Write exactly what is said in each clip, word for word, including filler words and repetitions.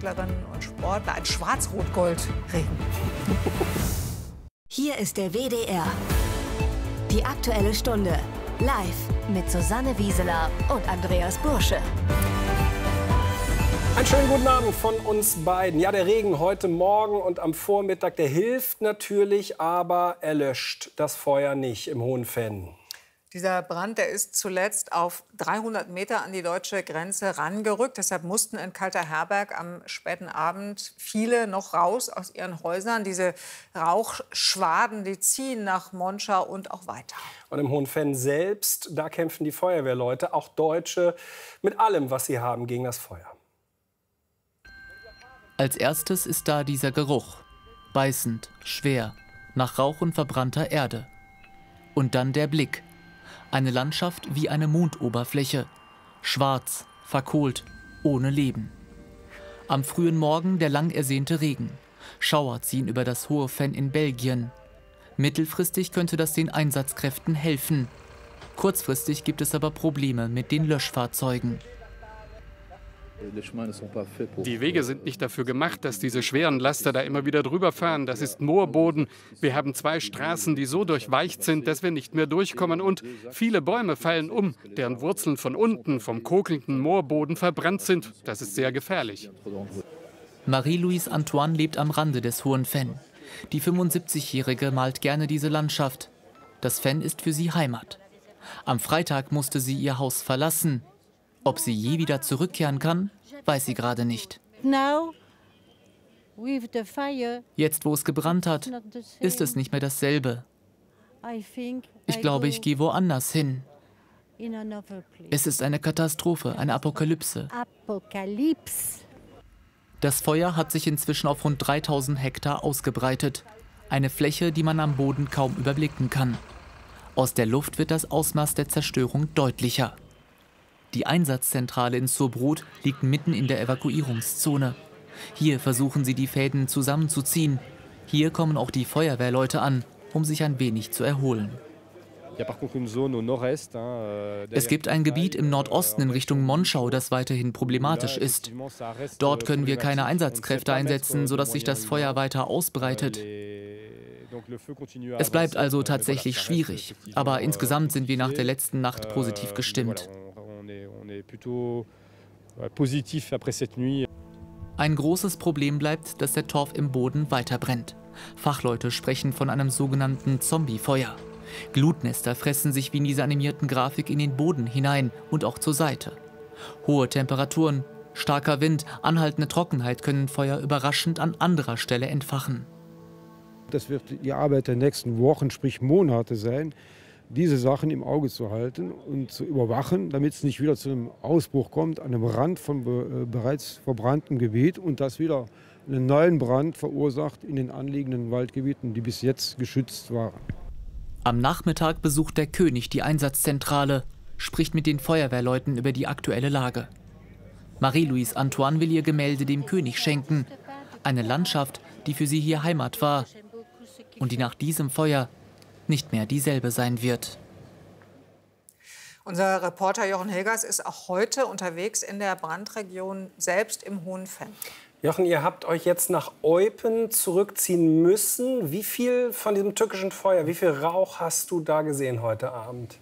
Sportlerinnen und Sportler ein Schwarz-Rot-Gold-Regen. Hier ist der W D R. Die Aktuelle Stunde. Live mit Susanne Wieseler und Andreas Bursche. Einen schönen guten Abend von uns beiden. Ja, der Regen heute Morgen und am Vormittag, der hilft natürlich, aber er löscht das Feuer nicht im Hohenfenn. Dieser Brand, der ist zuletzt auf dreihundert Meter an die deutsche Grenze rangerückt. Deshalb mussten in Kalterherberg am späten Abend viele noch raus aus ihren Häusern. Diese Rauchschwaden, die ziehen nach Monschau und auch weiter. Und im Hohenfenn selbst, da kämpfen die Feuerwehrleute, auch Deutsche, mit allem, was sie haben, gegen das Feuer. Als erstes ist da dieser Geruch. Beißend, schwer, nach Rauch und verbrannter Erde. Und dann der Blick. Eine Landschaft wie eine Mondoberfläche. Schwarz, verkohlt, ohne Leben. Am frühen Morgen der lang ersehnte Regen. Schauer ziehen über das Hohenfenn in Belgien. Mittelfristig könnte das den Einsatzkräften helfen. Kurzfristig gibt es aber Probleme mit den Löschfahrzeugen. Die Wege sind nicht dafür gemacht, dass diese schweren Laster da immer wieder drüber fahren. Das ist Moorboden. Wir haben zwei Straßen, die so durchweicht sind, dass wir nicht mehr durchkommen. Und viele Bäume fallen um, deren Wurzeln von unten vom kokelnden Moorboden verbrannt sind. Das ist sehr gefährlich. Marie-Louise Antoine lebt am Rande des Hohenfenn. Die fünfundsiebzigjährige malt gerne diese Landschaft. Das Fenn ist für sie Heimat. Am Freitag musste sie ihr Haus verlassen. Ob sie je wieder zurückkehren kann, weiß sie gerade nicht. Jetzt, wo es gebrannt hat, ist es nicht mehr dasselbe. Ich glaube, ich gehe woanders hin. Es ist eine Katastrophe, eine Apokalypse. Das Feuer hat sich inzwischen auf rund dreitausend Hektar ausgebreitet. Eine Fläche, die man am Boden kaum überblicken kann. Aus der Luft wird das Ausmaß der Zerstörung deutlicher. Die Einsatzzentrale in Zubrot liegt mitten in der Evakuierungszone. Hier versuchen sie, die Fäden zusammenzuziehen. Hier kommen auch die Feuerwehrleute an, um sich ein wenig zu erholen. Es gibt ein Gebiet im Nordosten in Richtung Monschau, das weiterhin problematisch ist. Dort können wir keine Einsatzkräfte einsetzen, sodass sich das Feuer weiter ausbreitet. Es bleibt also tatsächlich schwierig, aber insgesamt sind wir nach der letzten Nacht positiv gestimmt. Ein großes Problem bleibt, dass der Torf im Boden weiterbrennt. Fachleute sprechen von einem sogenannten Zombiefeuer. Glutnester fressen sich wie in dieser animierten Grafik in den Boden hinein und auch zur Seite. Hohe Temperaturen, starker Wind, anhaltende Trockenheit können Feuer überraschend an anderer Stelle entfachen. Das wird die Arbeit der nächsten Wochen, sprich Monate sein, diese Sachen im Auge zu halten und zu überwachen, damit es nicht wieder zu einem Ausbruch kommt, an einem Rand von be bereits verbranntem Gebiet und das wieder einen neuen Brand verursacht in den anliegenden Waldgebieten, die bis jetzt geschützt waren. Am Nachmittag besucht der König die Einsatzzentrale, spricht mit den Feuerwehrleuten über die aktuelle Lage. Marie-Louise Antoine will ihr Gemälde dem König schenken. Eine Landschaft, die für sie hier Heimat war und die nach diesem Feuer nicht mehr dieselbe sein wird. Unser Reporter Jochen Hilgers ist auch heute unterwegs in der Brandregion selbst im Hohenfenn. Jochen, ihr habt euch jetzt nach Eupen zurückziehen müssen. Wie viel von diesem tückischen Feuer, wie viel Rauch hast du da gesehen heute Abend?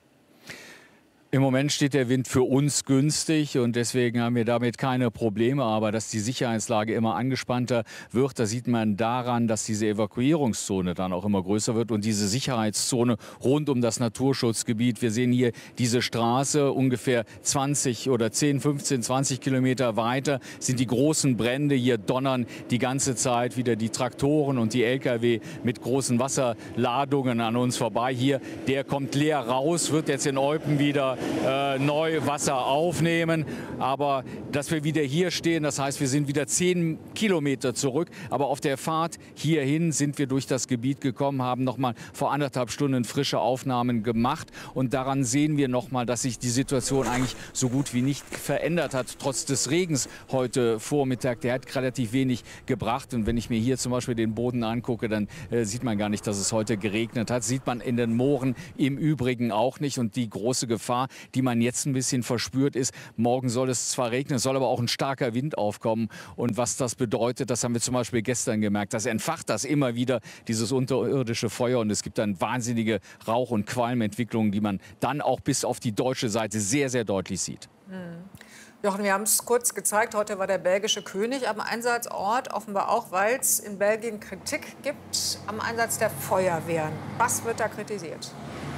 Im Moment steht der Wind für uns günstig und deswegen haben wir damit keine Probleme. Aber dass die Sicherheitslage immer angespannter wird, da sieht man daran, dass diese Evakuierungszone dann auch immer größer wird und diese Sicherheitszone rund um das Naturschutzgebiet. Wir sehen hier diese Straße, ungefähr zwanzig oder zehn, fünfzehn, zwanzig Kilometer weiter sind die großen Brände. Hier donnern die ganze Zeit wieder die Traktoren und die L K W mit großen Wasserladungen an uns vorbei. Hier, der kommt leer raus, wird jetzt in Eupen wieder Äh, neu Wasser aufnehmen. Aber dass wir wieder hier stehen, das heißt, wir sind wieder zehn Kilometer zurück. Aber auf der Fahrt hierhin sind wir durch das Gebiet gekommen, haben noch mal vor anderthalb Stunden frische Aufnahmen gemacht. Und daran sehen wir noch mal, dass sich die Situation eigentlich so gut wie nicht verändert hat, trotz des Regens heute Vormittag. Der hat relativ wenig gebracht. Und wenn ich mir hier zum Beispiel den Boden angucke, dann äh, sieht man gar nicht, dass es heute geregnet hat. Sieht man in den Mooren im Übrigen auch nicht. Und die große Gefahr, die man jetzt ein bisschen verspürt, ist, morgen soll es zwar regnen, es soll aber auch ein starker Wind aufkommen. Und was das bedeutet, das haben wir zum Beispiel gestern gemerkt. Das entfacht das immer wieder, dieses unterirdische Feuer. Und es gibt dann wahnsinnige Rauch- und Qualmentwicklungen, die man dann auch bis auf die deutsche Seite sehr, sehr deutlich sieht. Hm. Jochen, wir haben es kurz gezeigt, heute war der belgische König am Einsatzort, offenbar auch, weil es in Belgien Kritik gibt am Einsatz der Feuerwehren. Was wird da kritisiert?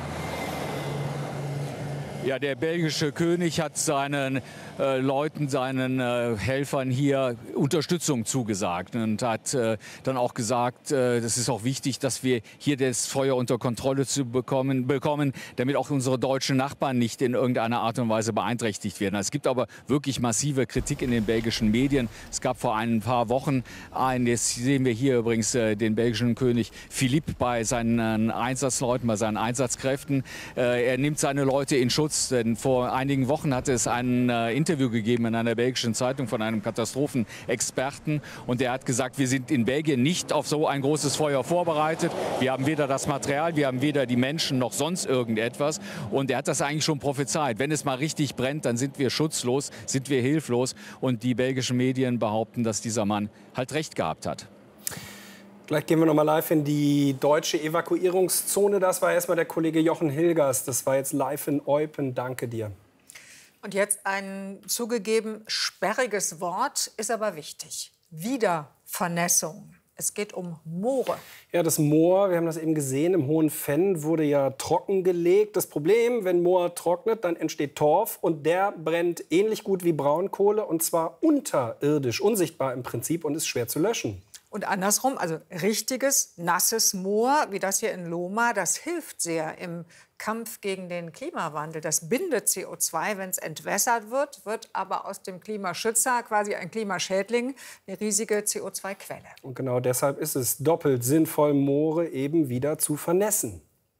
Ja, der belgische König hat seinen äh, Leuten, seinen äh, Helfern hier Unterstützung zugesagt und hat äh, dann auch gesagt, äh, das ist auch wichtig, dass wir hier das Feuer unter Kontrolle zu bekommen, bekommen, damit auch unsere deutschen Nachbarn nicht in irgendeiner Art und Weise beeinträchtigt werden. Es gibt aber wirklich massive Kritik in den belgischen Medien. Es gab vor ein paar Wochen einen, jetzt sehen wir hier übrigens äh, den belgischen König Philippe bei seinen äh, Einsatzleuten, bei seinen Einsatzkräften. Äh, er nimmt seine Leute in Schutz. Denn vor einigen Wochen hat es ein äh, Interview gegeben in einer belgischen Zeitung von einem Katastrophenexperten. Und der hat gesagt, wir sind in Belgien nicht auf so ein großes Feuer vorbereitet. Wir haben weder das Material, wir haben weder die Menschen noch sonst irgendetwas. Und er hat das eigentlich schon prophezeit. Wenn es mal richtig brennt, dann sind wir schutzlos, sind wir hilflos. Und die belgischen Medien behaupten, dass dieser Mann halt recht gehabt hat. Gleich gehen wir noch mal live in die deutsche Evakuierungszone. Das war erstmal der Kollege Jochen Hilgers. Das war jetzt live in Eupen. Danke dir. Und jetzt ein zugegeben sperriges Wort, ist aber wichtig. Wiedervernässung. Es geht um Moore. Ja, das Moor, wir haben das eben gesehen, im Hohen Venn wurde ja trockengelegt. Das Problem, wenn Moor trocknet, dann entsteht Torf und der brennt ähnlich gut wie Braunkohle und zwar unterirdisch, unsichtbar im Prinzip und ist schwer zu löschen. Und andersrum, also richtiges, nasses Moor, wie das hier in Loma, das hilft sehr im Kampf gegen den Klimawandel. Das bindet C O zwei, wenn es entwässert wird, wird aber aus dem Klimaschützer quasi ein Klimaschädling, eine riesige C O zwei Quelle. Und genau deshalb ist es doppelt sinnvoll, Moore eben wieder zu vernässen.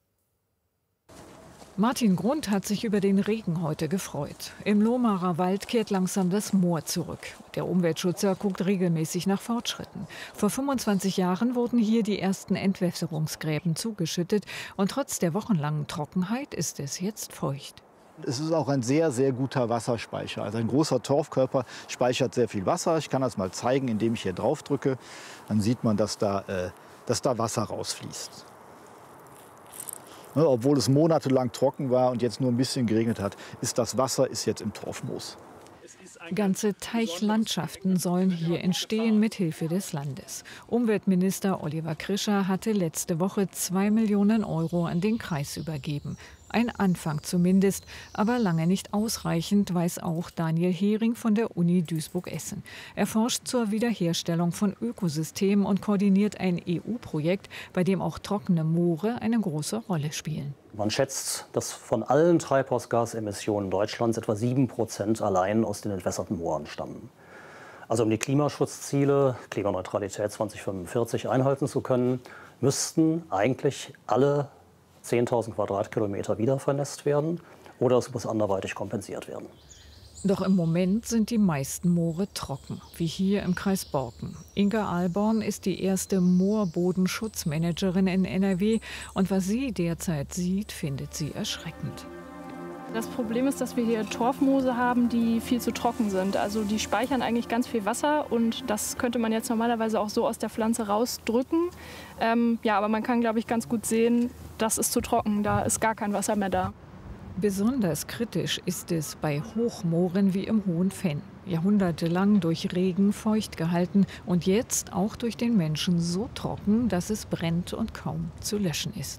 Martin Grund hat sich über den Regen heute gefreut. Im Lohmarer Wald kehrt langsam das Moor zurück. Der Umweltschützer guckt regelmäßig nach Fortschritten. Vor fünfundzwanzig Jahren wurden hier die ersten Entwässerungsgräben zugeschüttet. Und trotz der wochenlangen Trockenheit ist es jetzt feucht. Es ist auch ein sehr, sehr guter Wasserspeicher. Also ein großer Torfkörper speichert sehr viel Wasser. Ich kann das mal zeigen, indem ich hier drauf drücke. Dann sieht man, dass da, äh, dass da Wasser rausfließt. Ne, obwohl es monatelang trocken war und jetzt nur ein bisschen geregnet hat, ist das Wasser ist jetzt im Torfmoos. Ganze Teichlandschaften sollen hier entstehen mit Hilfe des Landes. Umweltminister Oliver Krischer hatte letzte Woche zwei Millionen Euro an den Kreis übergeben. Ein Anfang zumindest, aber lange nicht ausreichend, weiß auch Daniel Hering von der Uni Duisburg-Essen. Er forscht zur Wiederherstellung von Ökosystemen und koordiniert ein E U-Projekt, bei dem auch trockene Moore eine große Rolle spielen. Man schätzt, dass von allen Treibhausgasemissionen Deutschlands etwa sieben Prozent allein aus den entwässerten Mooren stammen. Also um die Klimaschutzziele, Klimaneutralität zweitausendfünfundvierzig einhalten zu können, müssten eigentlich alle zehntausend Quadratkilometer wieder vernässt werden oder es muss anderweitig kompensiert werden. Doch im Moment sind die meisten Moore trocken, wie hier im Kreis Borken. Inga Alborn ist die erste Moorbodenschutzmanagerin in N R W und was sie derzeit sieht, findet sie erschreckend. Das Problem ist, dass wir hier Torfmoose haben, die viel zu trocken sind. Also die speichern eigentlich ganz viel Wasser und das könnte man jetzt normalerweise auch so aus der Pflanze rausdrücken. Ähm, ja, aber man kann, glaube ich, ganz gut sehen, das ist zu trocken, da ist gar kein Wasser mehr da. Besonders kritisch ist es bei Hochmooren wie im Hohen Venn. Jahrhundertelang durch Regen feucht gehalten und jetzt auch durch den Menschen so trocken, dass es brennt und kaum zu löschen ist.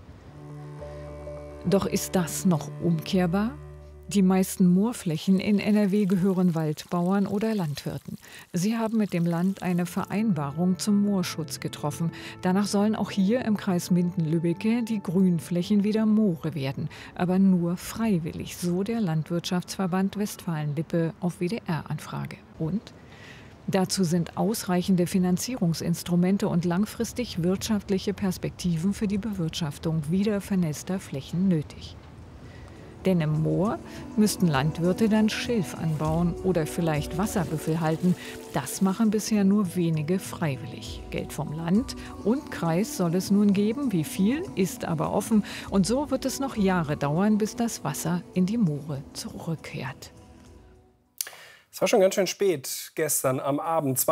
Doch ist das noch umkehrbar? Die meisten Moorflächen in N R W gehören Waldbauern oder Landwirten. Sie haben mit dem Land eine Vereinbarung zum Moorschutz getroffen. Danach sollen auch hier im Kreis Minden-Lübbecke die Grünflächen wieder Moore werden. Aber nur freiwillig, so der Landwirtschaftsverband Westfalen-Lippe auf W D R-Anfrage. Und? Dazu sind ausreichende Finanzierungsinstrumente und langfristig wirtschaftliche Perspektiven für die Bewirtschaftung wieder vernässter Flächen nötig. Denn im Moor müssten Landwirte dann Schilf anbauen oder vielleicht Wasserbüffel halten. Das machen bisher nur wenige freiwillig. Geld vom Land und Kreis soll es nun geben. Wie viel, ist aber offen. Und so wird es noch Jahre dauern, bis das Wasser in die Moore zurückkehrt. Es war schon ganz schön spät gestern am Abend.